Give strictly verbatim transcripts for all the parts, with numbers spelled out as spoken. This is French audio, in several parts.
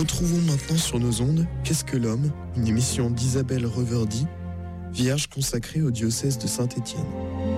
Retrouvons maintenant sur nos ondes Qu'est-ce que l'homme, une émission d'Isabelle Reverdy, vierge consacrée au diocèse de Saint-Étienne.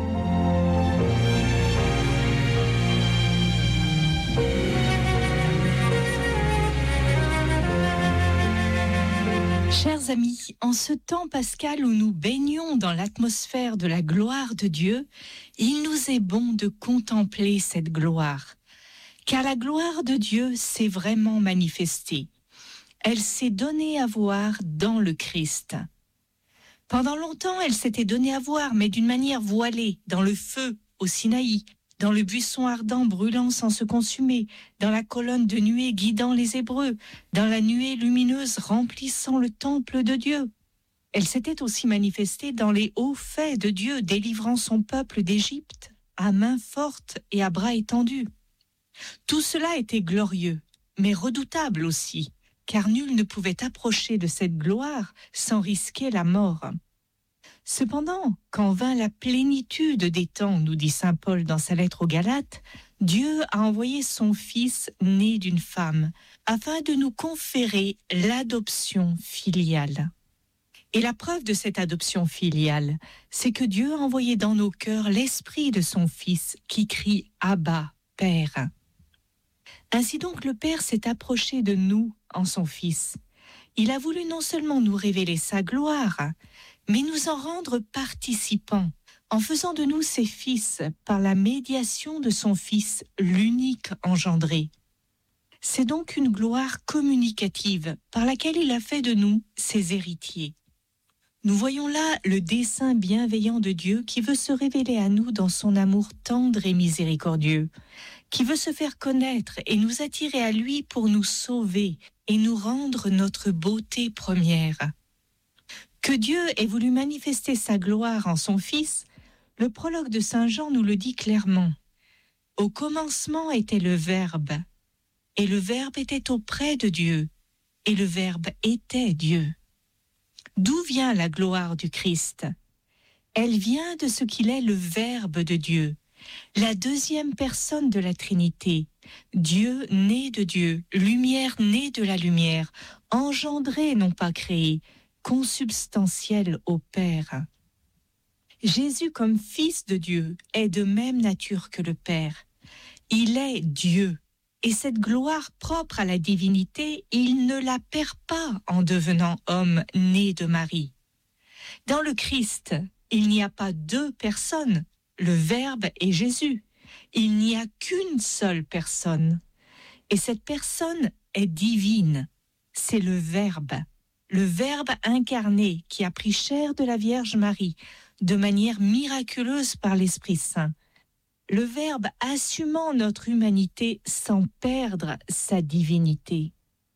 Chers amis, en ce temps pascal où nous baignons dans l'atmosphère de la gloire de Dieu, il nous est bon de contempler cette gloire. Car la gloire de Dieu s'est vraiment manifestée. Elle s'est donnée à voir dans le Christ. Pendant longtemps, elle s'était donnée à voir, mais d'une manière voilée, dans le feu, au Sinaï, dans le buisson ardent brûlant sans se consumer, dans la colonne de nuée guidant les Hébreux, dans la nuée lumineuse remplissant le temple de Dieu. Elle s'était aussi manifestée dans les hauts faits de Dieu, délivrant son peuple d'Égypte, à main forte et à bras étendus. Tout cela était glorieux, mais redoutable aussi, car nul ne pouvait approcher de cette gloire sans risquer la mort. Cependant, quand vint la plénitude des temps, nous dit saint Paul dans sa lettre aux Galates, Dieu a envoyé son Fils né d'une femme, afin de nous conférer l'adoption filiale. Et la preuve de cette adoption filiale, c'est que Dieu a envoyé dans nos cœurs l'esprit de son Fils qui crie « Abba, Père ». Ainsi donc le Père s'est approché de nous en son Fils. Il a voulu non seulement nous révéler sa gloire, mais nous en rendre participants, en faisant de nous ses fils par la médiation de son Fils, l'unique engendré. C'est donc une gloire communicative par laquelle il a fait de nous ses héritiers. Nous voyons là le dessein bienveillant de Dieu qui veut se révéler à nous dans son amour tendre et miséricordieux, qui veut se faire connaître et nous attirer à lui pour nous sauver et nous rendre notre beauté première. Que Dieu ait voulu manifester sa gloire en son Fils, le prologue de saint Jean nous le dit clairement. Au commencement était le Verbe, et le Verbe était auprès de Dieu, et le Verbe était Dieu. D'où vient la gloire du Christ ? Elle vient de ce qu'il est le Verbe de Dieu, la deuxième personne de la Trinité, Dieu né de Dieu, lumière née de la lumière, engendré non pas créé, consubstantiel au Père. Jésus comme Fils de Dieu est de même nature que le Père. Il est Dieu, et cette gloire propre à la divinité, il ne la perd pas en devenant homme né de Marie. Dans le Christ, il n'y a pas deux personnes, le Verbe est Jésus. Il n'y a qu'une seule personne. Et cette personne est divine. C'est le Verbe. Le Verbe incarné qui a pris chair de la Vierge Marie de manière miraculeuse par l'Esprit Saint. Le Verbe assumant notre humanité sans perdre sa divinité.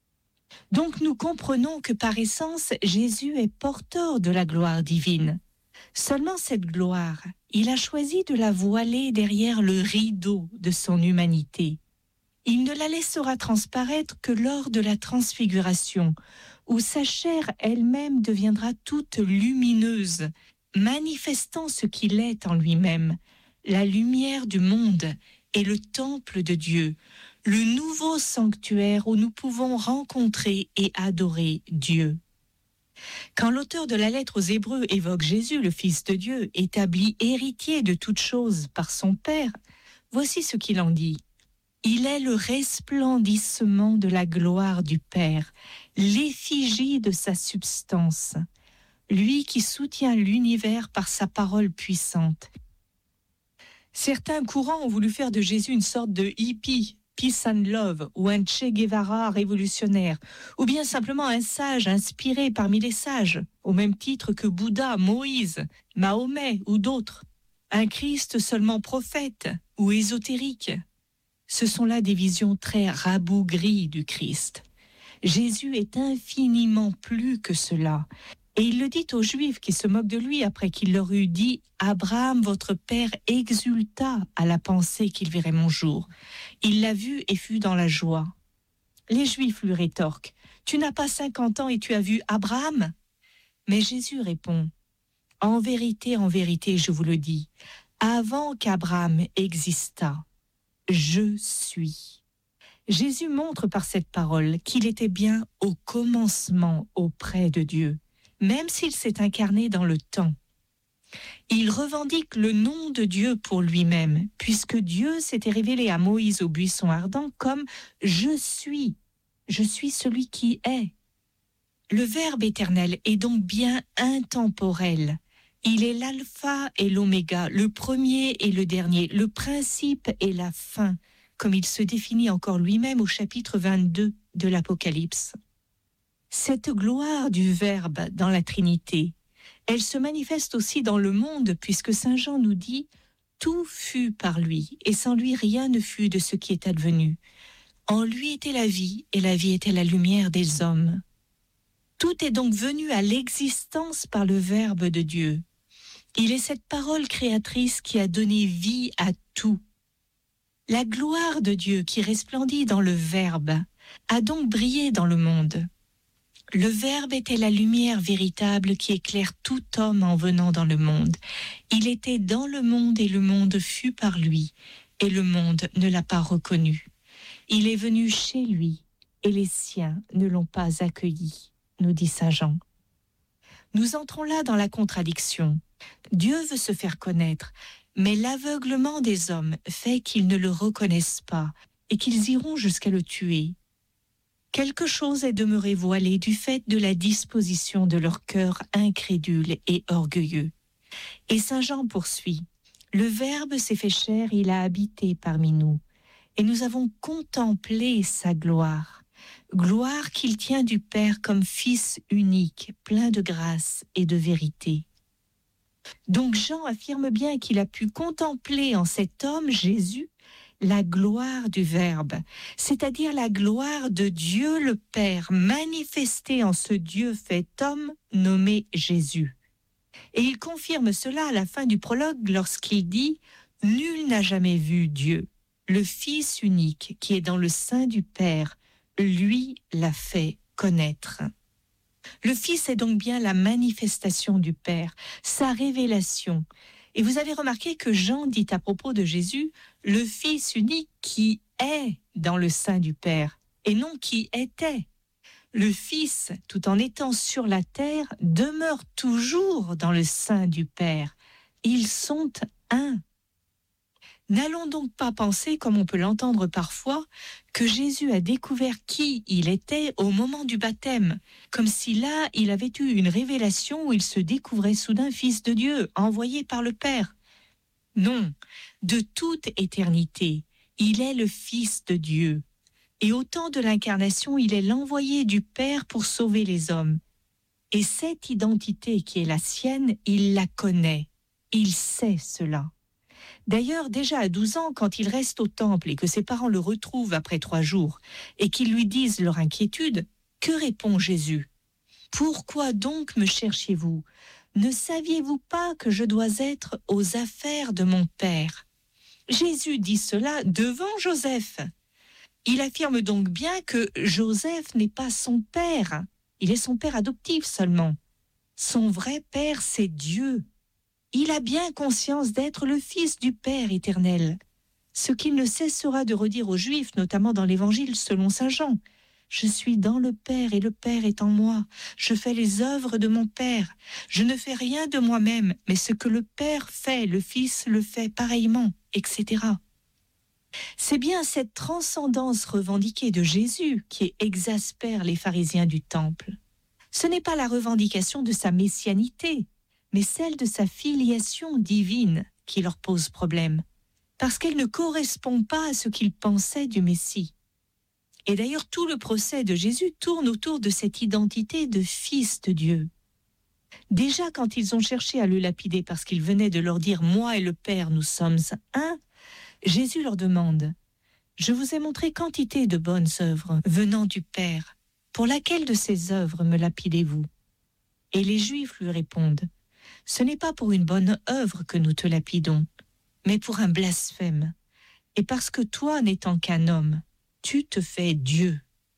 Donc nous comprenons que par essence, Jésus est porteur de la gloire divine. Seulement cette gloire, il a choisi de la voiler derrière le rideau de son humanité. Il ne la laissera transparaître que lors de la transfiguration, où sa chair elle-même deviendra toute lumineuse, manifestant ce qu'il est en lui-même, la lumière du monde et le temple de Dieu, le nouveau sanctuaire où nous pouvons rencontrer et adorer Dieu. Quand l'auteur de la lettre aux Hébreux évoque Jésus, le Fils de Dieu, établi héritier de toutes choses par son Père, voici ce qu'il en dit. Il est le resplendissement de la gloire du Père, l'effigie de sa substance, lui qui soutient l'univers par sa parole puissante. Certains courants ont voulu faire de Jésus une sorte de hippie, peace and love, ou un Che Guevara révolutionnaire, ou bien simplement un sage inspiré parmi les sages, au même titre que Bouddha, Moïse, Mahomet ou d'autres. Un Christ seulement prophète ou ésotérique. Ce sont là des visions très rabougries du Christ. Jésus est infiniment plus que cela. Et il le dit aux Juifs qui se moquent de lui après qu'il leur eut dit « Abraham, votre père, exulta à la pensée qu'il verrait mon jour. Il l'a vu et fut dans la joie. » Les Juifs lui rétorquent « Tu n'as pas cinquante ans et tu as vu Abraham ?» Mais Jésus répond « En vérité, en vérité, je vous le dis, avant qu'Abraham existât, je suis. » Jésus montre par cette parole qu'il était bien au commencement auprès de Dieu, même s'il s'est incarné dans le temps. Il revendique le nom de Dieu pour lui-même, puisque Dieu s'était révélé à Moïse au buisson ardent comme « Je suis, je suis celui qui est ». Le Verbe éternel est donc bien intemporel. Il est l'alpha et l'oméga, le premier et le dernier, le principe et la fin, comme il se définit encore lui-même au chapitre vingt-deux de l'Apocalypse. Cette gloire du Verbe dans la Trinité, elle se manifeste aussi dans le monde, puisque saint Jean nous dit « Tout fut par lui, et sans lui rien ne fut de ce qui est advenu. En lui était la vie, et la vie était la lumière des hommes. » Tout est donc venu à l'existence par le Verbe de Dieu. Il est cette parole créatrice qui a donné vie à tout. La gloire de Dieu qui resplendit dans le Verbe a donc brillé dans le monde. Le Verbe était la lumière véritable qui éclaire tout homme en venant dans le monde. Il était dans le monde et le monde fut par lui, et le monde ne l'a pas reconnu. Il est venu chez lui, et les siens ne l'ont pas accueilli, nous dit saint Jean. Nous entrons là dans la contradiction. Dieu veut se faire connaître, mais l'aveuglement des hommes fait qu'ils ne le reconnaissent pas et qu'ils iront jusqu'à le tuer. Quelque chose est demeuré voilé du fait de la disposition de leur cœur incrédule et orgueilleux. Et saint Jean poursuit, « Le Verbe s'est fait chair, il a habité parmi nous, et nous avons contemplé sa gloire, gloire qu'il tient du Père comme Fils unique, plein de grâce et de vérité. » Donc Jean affirme bien qu'il a pu contempler en cet homme, Jésus, la gloire du Verbe, c'est-à-dire la gloire de Dieu le Père, manifestée en ce Dieu fait homme nommé Jésus. Et il confirme cela à la fin du prologue lorsqu'il dit « Nul n'a jamais vu Dieu, le Fils unique qui est dans le sein du Père, lui l'a fait connaître. » Le Fils est donc bien la manifestation du Père, sa révélation. Et vous avez remarqué que Jean dit à propos de Jésus, le Fils unique qui est dans le sein du Père, et non qui était. Le Fils, tout en étant sur la terre, demeure toujours dans le sein du Père. Ils sont un. N'allons donc pas penser, comme on peut l'entendre parfois, que Jésus a découvert qui il était au moment du baptême, comme si là, il avait eu une révélation où il se découvrait soudain fils de Dieu, envoyé par le Père. Non, de toute éternité, il est le Fils de Dieu. Et au temps de l'incarnation, il est l'envoyé du Père pour sauver les hommes. Et cette identité qui est la sienne, il la connaît, il sait cela. D'ailleurs, déjà à douze ans, quand il reste au temple et que ses parents le retrouvent après trois jours et qu'ils lui disent leur inquiétude, que répond Jésus ? « Pourquoi donc me cherchiez-vous ? Ne saviez-vous pas que je dois être aux affaires de mon Père ?» Jésus dit cela devant Joseph. Il affirme donc bien que Joseph n'est pas son père, il est son père adoptif seulement. Son vrai père, c'est Dieu. Il a bien conscience d'être le Fils du Père éternel, ce qu'il ne cessera de redire aux Juifs, notamment dans l'Évangile selon saint Jean. « Je suis dans le Père et le Père est en moi. Je fais les œuvres de mon Père. Je ne fais rien de moi-même, mais ce que le Père fait, le Fils le fait pareillement, et cetera » C'est bien cette transcendance revendiquée de Jésus qui exaspère les pharisiens du temple. Ce n'est pas la revendication de sa messianité, mais celle de sa filiation divine qui leur pose problème, parce qu'elle ne correspond pas à ce qu'ils pensaient du Messie. Et d'ailleurs, tout le procès de Jésus tourne autour de cette identité de Fils de Dieu. Déjà, quand ils ont cherché à le lapider parce qu'il venait de leur dire « Moi et le Père, nous sommes un », Jésus leur demande « Je vous ai montré quantité de bonnes œuvres venant du Père. Pour laquelle de ces œuvres me lapidez-vous » Et les Juifs lui répondent « Ce n'est pas pour une bonne œuvre que nous te lapidons, mais pour un blasphème. Et parce que toi, n'étant qu'un homme, tu te fais Dieu. »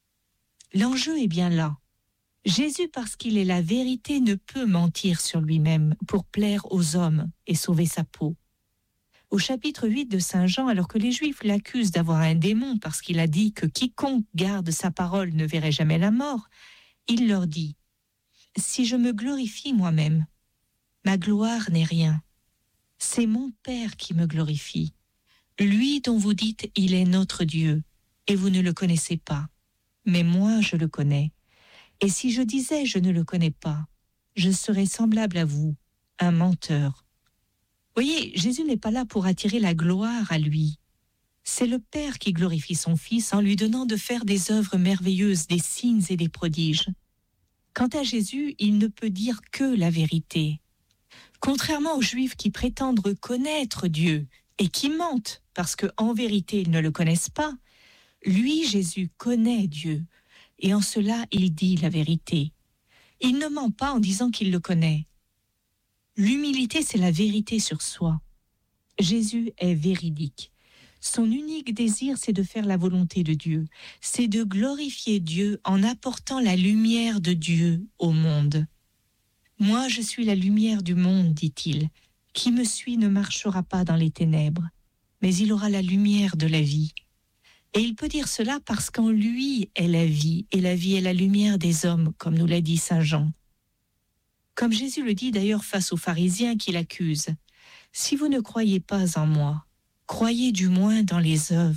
L'enjeu est bien là. Jésus, parce qu'il est la vérité, ne peut mentir sur lui-même pour plaire aux hommes et sauver sa peau. Au chapitre huit de Saint Jean, alors que les Juifs l'accusent d'avoir un démon parce qu'il a dit que quiconque garde sa parole ne verrait jamais la mort, il leur dit « Si je me glorifie moi-même, ma gloire n'est rien. C'est mon Père qui me glorifie. Lui dont vous dites « Il est notre Dieu » et vous ne le connaissez pas. Mais moi, je le connais. Et si je disais « Je ne le connais pas », je serais semblable à vous, un menteur. Voyez, Jésus n'est pas là pour attirer la gloire à lui. C'est le Père qui glorifie son Fils en lui donnant de faire des œuvres merveilleuses, des signes et des prodiges. Quant à Jésus, il ne peut dire que la vérité. Contrairement aux Juifs qui prétendent connaître Dieu et qui mentent parce qu'en vérité ils ne le connaissent pas, lui, Jésus, connaît Dieu et en cela il dit la vérité. Il ne ment pas en disant qu'il le connaît. L'humilité, c'est la vérité sur soi. Jésus est véridique. Son unique désir, c'est de faire la volonté de Dieu. C'est de glorifier Dieu en apportant la lumière de Dieu au monde. « Moi, je suis la lumière du monde, dit-il. Qui me suit ne marchera pas dans les ténèbres, mais il aura la lumière de la vie. » Et il peut dire cela parce qu'en lui est la vie, et la vie est la lumière des hommes, comme nous l'a dit Saint Jean. Comme Jésus le dit d'ailleurs face aux pharisiens qui l'accusent. « Si vous ne croyez pas en moi, croyez du moins dans les œuvres. »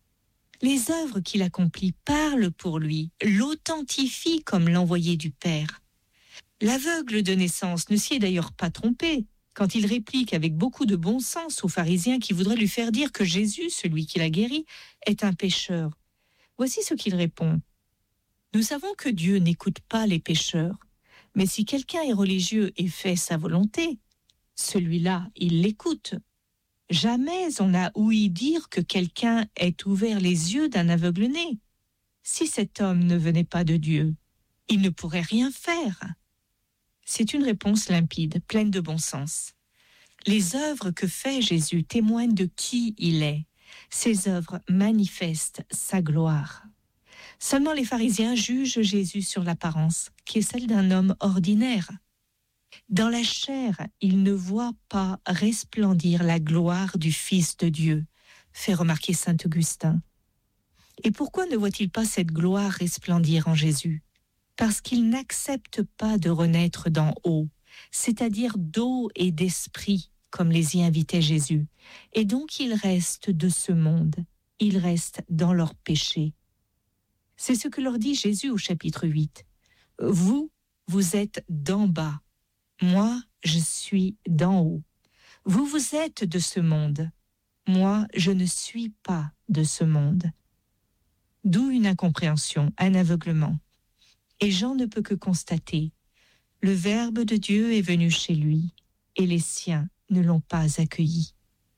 Les œuvres qu'il accomplit parlent pour lui, l'authentifient comme l'envoyé du Père. L'aveugle de naissance ne s'y est d'ailleurs pas trompé quand il réplique avec beaucoup de bon sens aux pharisiens qui voudraient lui faire dire que Jésus, celui qui l'a guéri, est un pécheur. Voici ce qu'il répond. « Nous savons que Dieu n'écoute pas les pécheurs. Mais si quelqu'un est religieux et fait sa volonté, celui-là, il l'écoute. Jamais on n'a ouï dire que quelqu'un ait ouvert les yeux d'un aveugle-né. Si cet homme ne venait pas de Dieu, il ne pourrait rien faire. » C'est une réponse limpide, pleine de bon sens. Les œuvres que fait Jésus témoignent de qui il est. Ces œuvres manifestent sa gloire. Seulement les pharisiens jugent Jésus sur l'apparence, qui est celle d'un homme ordinaire. Dans la chair, ils ne voient pas resplendir la gloire du Fils de Dieu, fait remarquer saint Augustin. Et pourquoi ne voit-il pas cette gloire resplendir en Jésus ? Parce qu'il n'accepte pas de renaître d'en haut, c'est-à-dire d'eau et d'esprit, comme les y invitait Jésus. Et donc il reste de ce monde, il reste dans leur péché. C'est ce que leur dit Jésus au chapitre huit. « Vous, vous êtes d'en bas. Moi, je suis d'en haut. Vous, vous êtes de ce monde. Moi, je ne suis pas de ce monde. » D'où une incompréhension, un aveuglement. Et Jean ne peut que constater. Le Verbe de Dieu est venu chez lui, et les siens ne l'ont pas accueilli.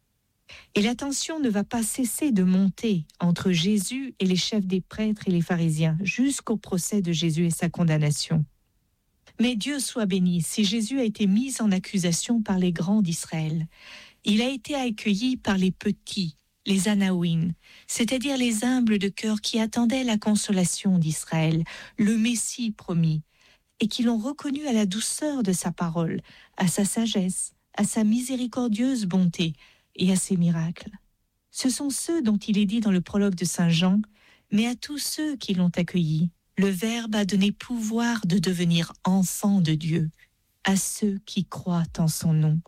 Et la tension ne va pas cesser de monter entre Jésus et les chefs des prêtres et les pharisiens, jusqu'au procès de Jésus et sa condamnation. Mais Dieu soit béni, si Jésus a été mis en accusation par les grands d'Israël, il a été accueilli par les petits, les Anaouïnes, c'est-à-dire les humbles de cœur qui attendaient la consolation d'Israël, le Messie promis, et qui l'ont reconnu à la douceur de sa parole, à sa sagesse, à sa miséricordieuse bonté, et à ses miracles. Ce sont ceux dont il est dit dans le prologue de Saint Jean, mais à tous ceux qui l'ont accueilli, le Verbe a donné pouvoir de devenir enfants de Dieu, à ceux qui croient en son nom.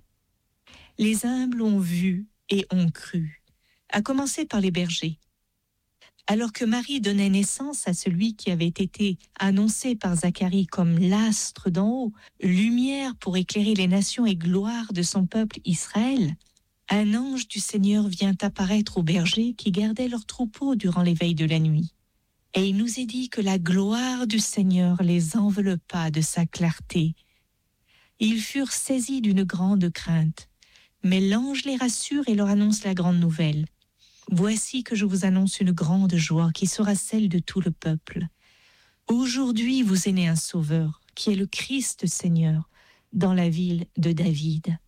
Les humbles ont vu et ont cru, à commencer par les bergers. Alors que Marie donnait naissance à celui qui avait été annoncé par Zacharie comme l'astre d'en haut, lumière pour éclairer les nations et gloire de son peuple Israël, un ange du Seigneur vient apparaître aux bergers qui gardaient leurs troupeaux durant les veilles de la nuit. Et il nous est dit que la gloire du Seigneur les enveloppa de sa clarté. Ils furent saisis d'une grande crainte, mais l'ange les rassure et leur annonce la grande nouvelle. Voici que je vous annonce une grande joie qui sera celle de tout le peuple. Aujourd'hui vous est né un sauveur, qui est le Christ Seigneur, dans la ville de David.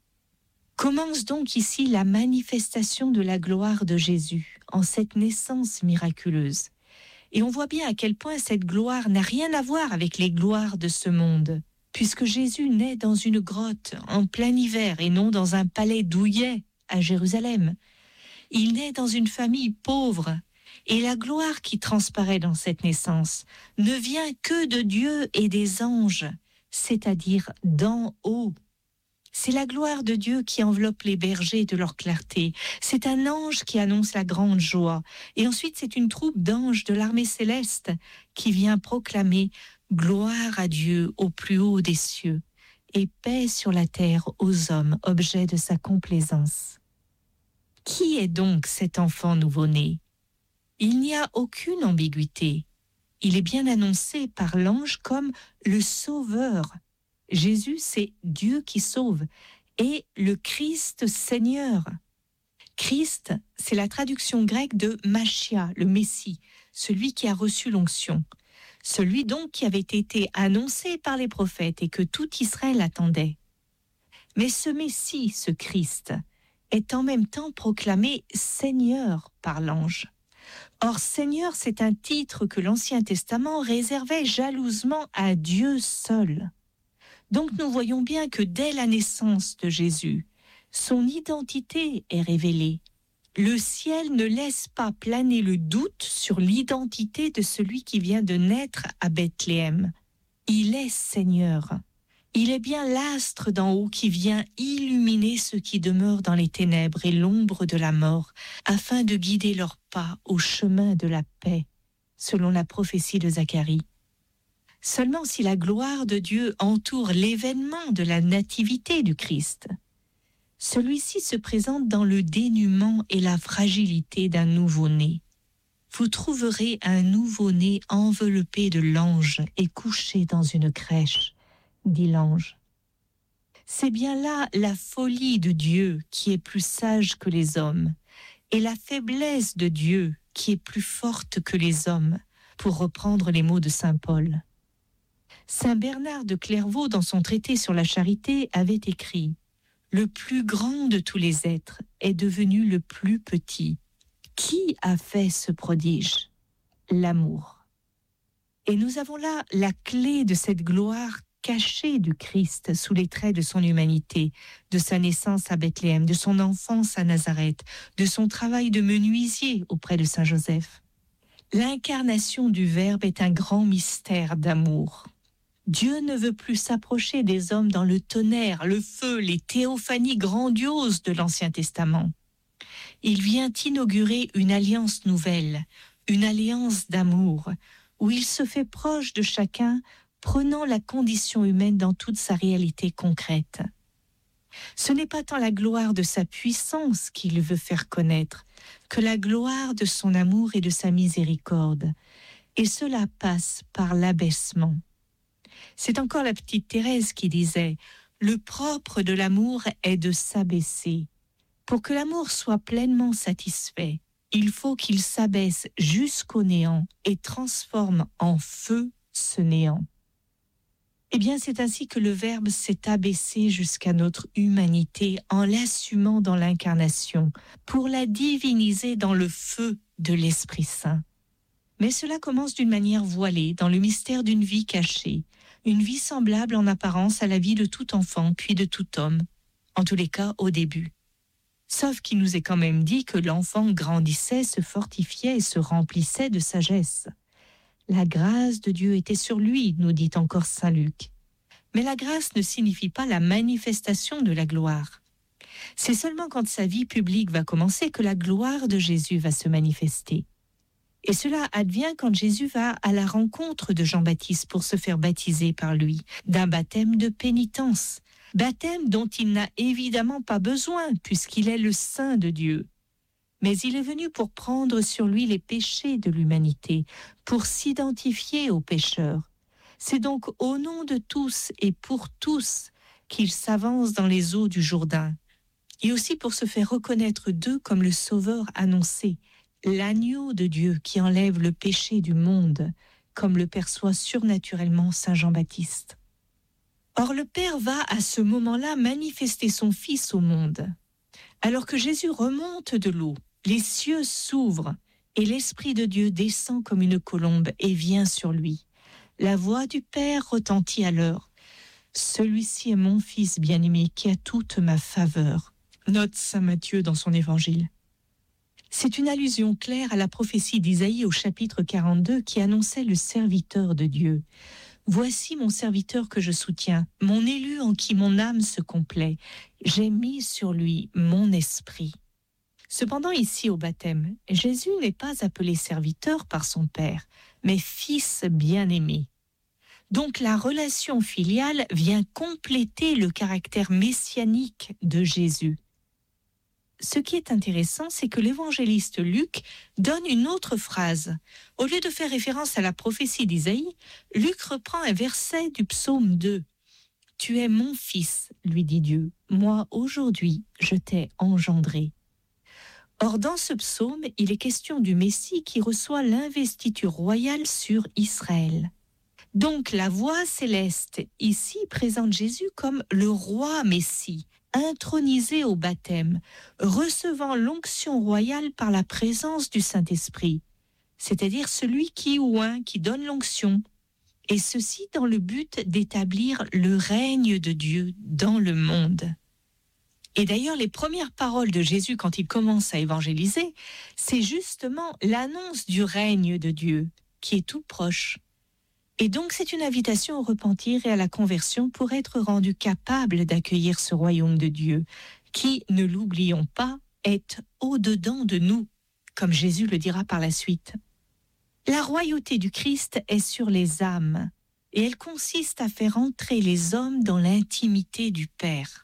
Commence donc ici la manifestation de la gloire de Jésus, en cette naissance miraculeuse. Et on voit bien à quel point cette gloire n'a rien à voir avec les gloires de ce monde, puisque Jésus naît dans une grotte en plein hiver et non dans un palais douillet, à Jérusalem. Il naît dans une famille pauvre, et la gloire qui transparaît dans cette naissance ne vient que de Dieu et des anges, c'est-à-dire d'en haut. C'est la gloire de Dieu qui enveloppe les bergers de leur clarté. C'est un ange qui annonce la grande joie. Et ensuite, c'est une troupe d'anges de l'armée céleste qui vient proclamer « Gloire à Dieu au plus haut des cieux et paix sur la terre aux hommes, objet de sa complaisance. » Qui est donc cet enfant nouveau-né ? Il n'y a aucune ambiguïté. Il est bien annoncé par l'ange comme le Sauveur. Jésus, c'est Dieu qui sauve, et le Christ Seigneur. Christ, c'est la traduction grecque de Machia, le Messie, celui qui a reçu l'onction. Celui donc qui avait été annoncé par les prophètes et que tout Israël attendait. Mais ce Messie, ce Christ, est en même temps proclamé Seigneur par l'ange. Or, Seigneur, c'est un titre que l'Ancien Testament réservait jalousement à Dieu seul. Donc nous voyons bien que dès la naissance de Jésus, son identité est révélée. Le ciel ne laisse pas planer le doute sur l'identité de celui qui vient de naître à Bethléem. Il est Seigneur. Il est bien l'astre d'en haut qui vient illuminer ceux qui demeurent dans les ténèbres et l'ombre de la mort, afin de guider leurs pas au chemin de la paix, selon la prophétie de Zacharie. Seulement si la gloire de Dieu entoure l'événement de la nativité du Christ, celui-ci se présente dans le dénuement et la fragilité d'un nouveau-né. Vous trouverez un nouveau-né enveloppé de l'ange et couché dans une crèche, dit l'ange. C'est bien là la folie de Dieu qui est plus sage que les hommes, et la faiblesse de Dieu qui est plus forte que les hommes, pour reprendre les mots de saint Paul. Saint Bernard de Clairvaux, dans son traité sur la charité, avait écrit « Le plus grand de tous les êtres est devenu le plus petit. Qui a fait ce prodige ? L'amour. » Et nous avons là la clé de cette gloire cachée du Christ sous les traits de son humanité, de sa naissance à Bethléem, de son enfance à Nazareth, de son travail de menuisier auprès de saint Joseph. L'incarnation du Verbe est un grand mystère d'amour. Dieu ne veut plus s'approcher des hommes dans le tonnerre, le feu, les théophanies grandioses de l'Ancien Testament. Il vient inaugurer une alliance nouvelle, une alliance d'amour, où il se fait proche de chacun, prenant la condition humaine dans toute sa réalité concrète. Ce n'est pas tant la gloire de sa puissance qu'il veut faire connaître, que la gloire de son amour et de sa miséricorde. Et cela passe par l'abaissement. C'est encore la petite Thérèse qui disait « Le propre de l'amour est de s'abaisser. Pour que l'amour soit pleinement satisfait, il faut qu'il s'abaisse jusqu'au néant et transforme en feu ce néant. » Eh bien, c'est ainsi que le Verbe s'est abaissé jusqu'à notre humanité en l'assumant dans l'incarnation, pour la diviniser dans le feu de l'Esprit Saint. Mais cela commence d'une manière voilée, dans le mystère d'une vie cachée, une vie semblable en apparence à la vie de tout enfant, puis de tout homme, en tous les cas au début. Sauf qu'il nous est quand même dit que l'enfant grandissait, se fortifiait et se remplissait de sagesse. La grâce de Dieu était sur lui, nous dit encore saint Luc. Mais la grâce ne signifie pas la manifestation de la gloire. C'est seulement quand sa vie publique va commencer que la gloire de Jésus va se manifester. Et cela advient quand Jésus va à la rencontre de Jean-Baptiste pour se faire baptiser par lui, d'un baptême de pénitence, baptême dont il n'a évidemment pas besoin puisqu'il est le Saint de Dieu. Mais il est venu pour prendre sur lui les péchés de l'humanité, pour s'identifier aux pécheurs. C'est donc au nom de tous et pour tous qu'il s'avance dans les eaux du Jourdain, et aussi pour se faire reconnaître d'eux comme le Sauveur annoncé, l'agneau de Dieu qui enlève le péché du monde, comme le perçoit surnaturellement saint Jean-Baptiste. Or le Père va à ce moment-là manifester son Fils au monde. Alors que Jésus remonte de l'eau, les cieux s'ouvrent et l'Esprit de Dieu descend comme une colombe et vient sur lui. La voix du Père retentit alors. « Celui-ci est mon Fils bien-aimé qui a toute ma faveur. note saint Matthieu dans son évangile. C'est une allusion claire à la prophétie d'Isaïe au chapitre quarante-deux qui annonçait le serviteur de Dieu. « Voici mon serviteur que je soutiens, mon élu en qui mon âme se complaît. J'ai mis sur lui mon esprit. » Cependant, ici au baptême, Jésus n'est pas appelé serviteur par son Père, mais fils bien-aimé. Donc la relation filiale vient compléter le caractère messianique de Jésus. Ce qui est intéressant, c'est que l'évangéliste Luc donne une autre phrase. Au lieu de faire référence à la prophétie d'Isaïe, Luc reprend un verset du psaume deux. « Tu es mon fils, lui dit Dieu, moi aujourd'hui je t'ai engendré. » Or, dans ce psaume, il est question du Messie qui reçoit l'investiture royale sur Israël. Donc, la voix céleste ici présente Jésus comme le roi Messie, intronisé au baptême, recevant l'onction royale par la présence du Saint-Esprit, c'est-à-dire celui qui oint, qui donne l'onction, et ceci dans le but d'établir le règne de Dieu dans le monde. Et d'ailleurs, les premières paroles de Jésus quand il commence à évangéliser, c'est justement l'annonce du règne de Dieu, qui est tout proche. Et donc, c'est une invitation au repentir et à la conversion pour être rendu capable d'accueillir ce royaume de Dieu, qui, ne l'oublions pas, est au-dedans de nous, comme Jésus le dira par la suite. La royauté du Christ est sur les âmes, et elle consiste à faire entrer les hommes dans l'intimité du Père.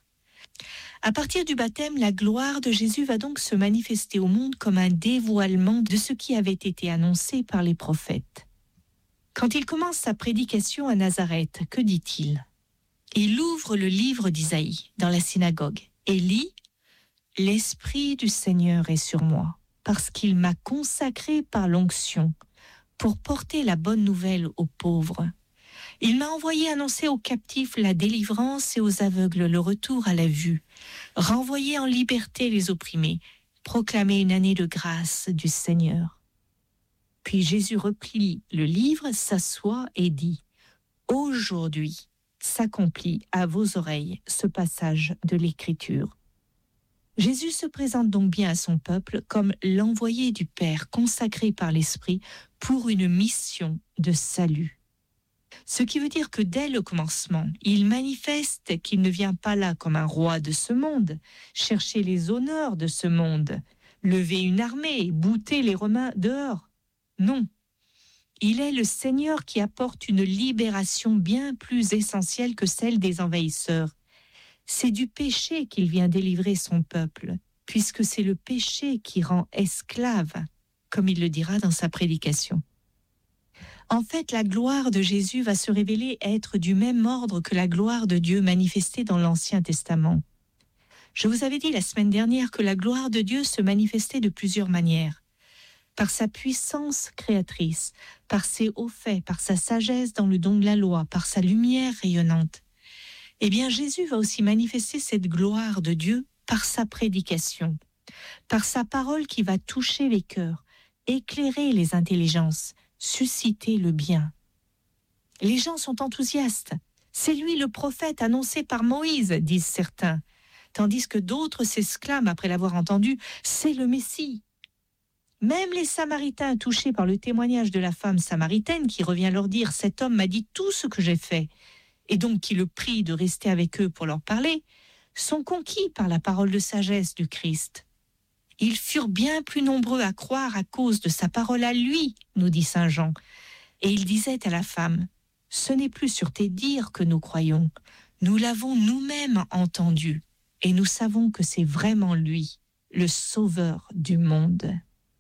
À partir du baptême, la gloire de Jésus va donc se manifester au monde comme un dévoilement de ce qui avait été annoncé par les prophètes. Quand il commence sa prédication à Nazareth, que dit-il ? Il ouvre le livre d'Isaïe dans la synagogue et lit « L'Esprit du Seigneur est sur moi, parce qu'il m'a consacré par l'onction pour porter la bonne nouvelle aux pauvres. Il m'a envoyé annoncer aux captifs la délivrance et aux aveugles le retour à la vue, renvoyer en liberté les opprimés, proclamer une année de grâce du Seigneur. » Puis Jésus replie le livre, s'assoit et dit « Aujourd'hui s'accomplit à vos oreilles ce passage de l'Écriture. » Jésus se présente donc bien à son peuple comme l'envoyé du Père consacré par l'Esprit pour une mission de salut. Ce qui veut dire que dès le commencement, il manifeste qu'il ne vient pas là comme un roi de ce monde, chercher les honneurs de ce monde, lever une armée, bouter les Romains dehors. Non, il est le Seigneur qui apporte une libération bien plus essentielle que celle des envahisseurs. C'est du péché qu'il vient délivrer son peuple, puisque c'est le péché qui rend esclave, comme il le dira dans sa prédication. En fait, la gloire de Jésus va se révéler être du même ordre que la gloire de Dieu manifestée dans l'Ancien Testament. Je vous avais dit la semaine dernière que la gloire de Dieu se manifestait de plusieurs manières. Par sa puissance créatrice, par ses hauts faits, par sa sagesse dans le don de la loi, par sa lumière rayonnante. Eh bien, Jésus va aussi manifester cette gloire de Dieu par sa prédication, par sa parole qui va toucher les cœurs, éclairer les intelligences, susciter le bien. Les gens sont enthousiastes. C'est lui le prophète annoncé par Moïse, disent certains, tandis que d'autres s'exclament après l'avoir entendu, c'est le Messie. Même les Samaritains touchés par le témoignage de la femme samaritaine qui revient leur dire « Cet homme m'a dit tout ce que j'ai fait » et donc qui le prie de rester avec eux pour leur parler, sont conquis par la parole de sagesse du Christ. Ils furent bien plus nombreux à croire à cause de sa parole à lui, nous dit saint Jean. Et il disait à la femme, « Ce n'est plus sur tes dires que nous croyons, nous l'avons nous-mêmes entendu, et nous savons que c'est vraiment lui, le sauveur du monde. »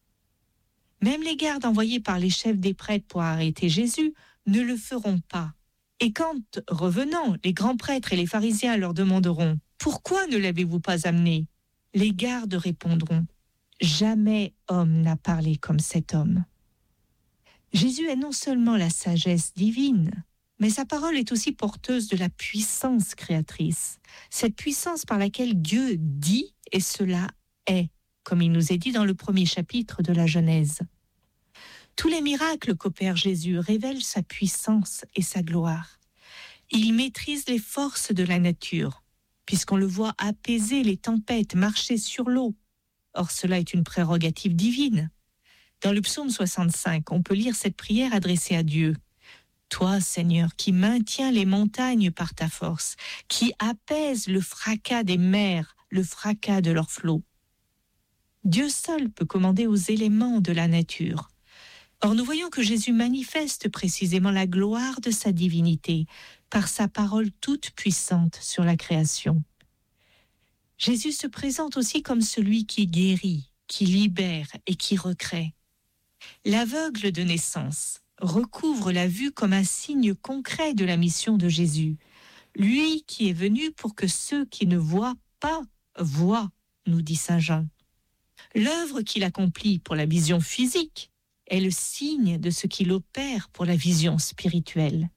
Même les gardes envoyés par les chefs des prêtres pour arrêter Jésus ne le feront pas. Et quand, revenant, les grands prêtres et les pharisiens leur demanderont « Pourquoi ne l'avez-vous pas amené ?» Les gardes répondront « Jamais homme n'a parlé comme cet homme. » Jésus est non seulement la sagesse divine, mais sa parole est aussi porteuse de la puissance créatrice. Cette puissance par laquelle Dieu dit et cela est, comme il nous est dit dans le premier chapitre de la Genèse. Tous les miracles qu'opère Jésus révèlent sa puissance et sa gloire. Il maîtrise les forces de la nature. puisqu'on le voit apaiser les tempêtes, marcher sur l'eau. Or, cela est une prérogative divine. Dans le psaume soixante-cinq, on peut lire cette prière adressée à Dieu. « Toi, Seigneur, qui maintiens les montagnes par ta force, qui apaises le fracas des mers, le fracas de leurs flots. » Dieu seul peut commander aux éléments de la nature. Or, nous voyons que Jésus manifeste précisément la gloire de sa divinité par sa parole toute puissante sur la création. Jésus se présente aussi comme celui qui guérit, qui libère et qui recrée. L'aveugle de naissance recouvre la vue comme un signe concret de la mission de Jésus. Lui qui est venu pour que ceux qui ne voient pas voient, nous dit saint Jean. L'œuvre qu'il accomplit pour la vision physique est le signe de ce qu'il opère pour la vision spirituelle.